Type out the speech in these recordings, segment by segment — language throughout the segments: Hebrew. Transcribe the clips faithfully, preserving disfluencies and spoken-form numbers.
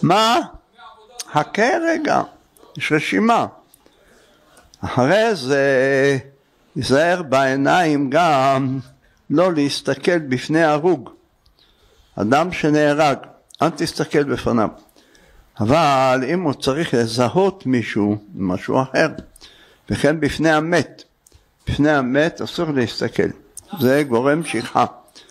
מה? חכה רגע, יש רשימה. אחרי זה ייזהר בעיניים גם לא להסתכל בפני הרוג. אדם שנהרג, אל תסתכל בפניו. אבל אם הוא צריך לזהות מישהו, משהו אחר, וכן בפני המת, בפני המת אסור להסתכל. זה גורם שכחה.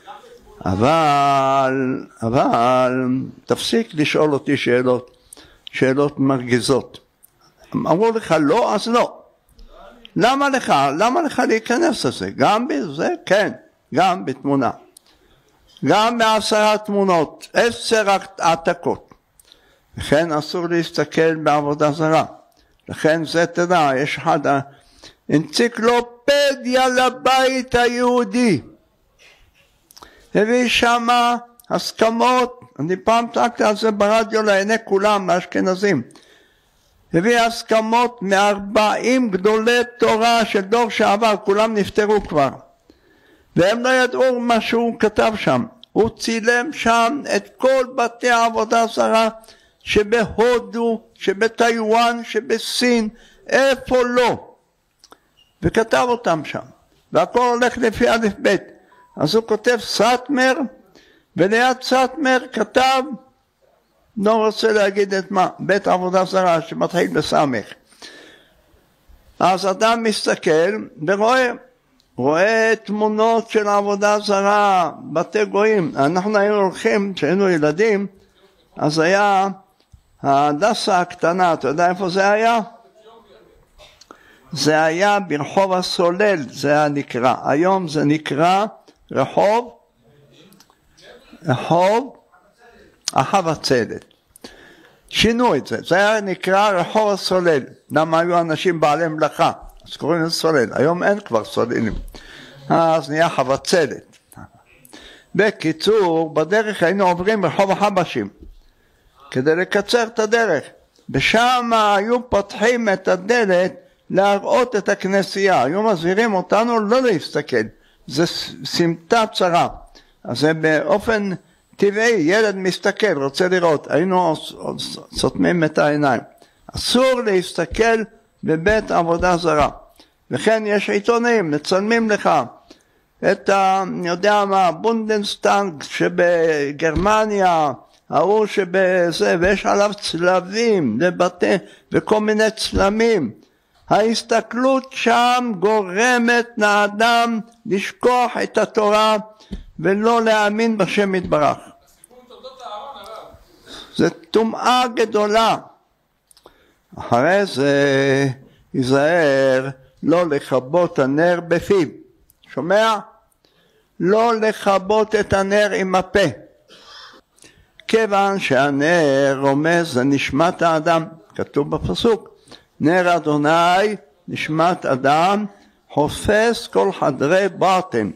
אבל, אבל, תפסיק לשאול אותי שאלות, שאלות מרגיזות. אמרו לך לא, אז לא. למה לך? למה לך להיכנס לזה? גם בזה? כן, גם בתמונה. גם בעשרה תמונות, עשר העתקות. לכן אסור להסתכל בעבודה זרה. לכן זה תדע, יש אחד אנציקלופדיה לבית היהודי. הביא שמה הסכמות, אני פעם צעקתי על זה ברדיו לעיני כולם, לאשכנזים. הביא הסכמות מארבעים גדולי תורה של דור שעבר, כולם נפטרו כבר. והם לא ידעו מה שהוא כתב שם. הוא צילם שם את כל בתי העבודה זרה שבהודו, שבטיואן, שבסין, איפה לא. וכתב אותם שם. והכל הולך לפי א' ב'. אז הוא כותב סאטמר, וליד סאטמר כתב, לא רוצה להגיד את מה, בית עבודה זרה שמתחיל בסמך. אז אדם מסתכל ורואה, רואה תמונות של עבודה זרה, בתי גויים. אנחנו היינו הולכים, כשהיינו ילדים, אז היה ההדסה הקטנה, אתה יודע איפה זה היה? זה היה ברחוב הסולל, זה היה נקרא. היום זה נקרא רחוב, רחוב החבצלת. שינו את זה, זה היה נקרא רחוב הסולל. למה היו אנשים בעלי מלאכה? אז קוראים לזה סולל. היום אין כבר סוללים. אז נהיה חבצלת. בקיצור, בדרך היינו עוברים רחוב החבשים. כדי לקצר את הדרך. ושם היו פותחים את הדלת להראות את הכנסייה. היו מזהירים אותנו לא להסתכל. זה סמטה צרה. אז זה באופן טבעי, ילד מסתכל, רוצה לראות. היינו סותמים את העיניים. אסור להסתכל בבית עבודה זרה. וכן יש עיתונים, מצלמים לך את ה... אני יודע מה, בונדנסטאג שבגרמניה, ההוא שבזה, ויש עליו צלבים לבתי, וכל מיני צלמים. ההסתכלות שם גורמת לאדם לשכוח את התורה ולא להאמין בשם יתברך. זה טומאה גדולה. אחרי זה ייזהר לא לכבות הנר בפיו. שומע? לא לכבות את הנר עם הפה. כיוון שהנר רומז לנשמת האדם. כתוב בפסוק. נר אדוני נשמת אדם חופש כל חדרי בטן.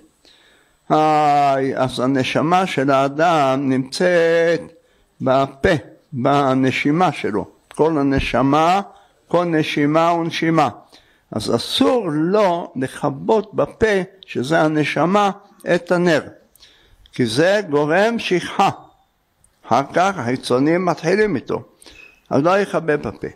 אז הנשמה של האדם נמצאת בפה, בנשימה שלו. כל הנשמה, כל נשימה ונשימה. אז אסור לו לכבות בפה, שזה הנשמה, את הנר. כי זה גורם שכחה. אחר כך החיצונים מתחילים איתו. אז לא יכבה בפה.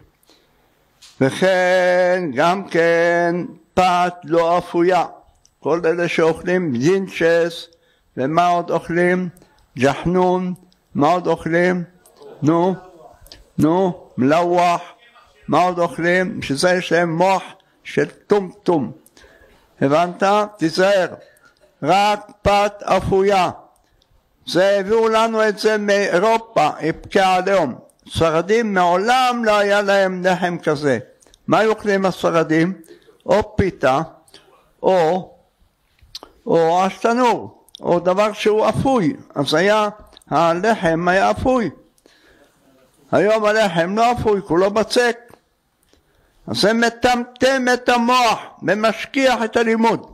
וכן, גם כן, פת לא אפויה. כל אלה שאוכלים זינצ'ס, ומה עוד אוכלים? ג'חנון, מה עוד אוכלים? נו, נו, מלוח, מה עוד אוכלים? שזה יש להם מוח של טום טום. הבנת? תיזהר, רק פת אפויה. זה הביאו לנו את זה מאירופה, הפקע עליהם. ספרדים מעולם לא היה להם לחם כזה. מה יאכלים הספרדים? או פיתה, או, או אשתנור, או דבר שהוא אפוי. אז היה, הלחם היה אפוי. היום הלחם לא אפוי, כולו בצק. אז זה מטמטם את המוח, ומשכיח את הלימוד.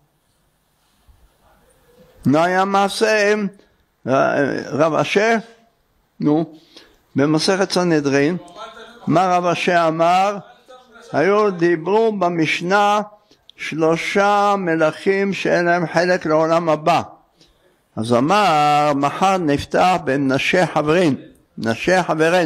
לא היה מעשה עם רב אשר, נו, במסכת סנהדרין, מה רב אשר אמר? היו דיברו במשנה שלושה מלכים שאין להם חלק לעולם הבא. אז אמר, מחר נפתח בין נשי חברין, נשי חברין.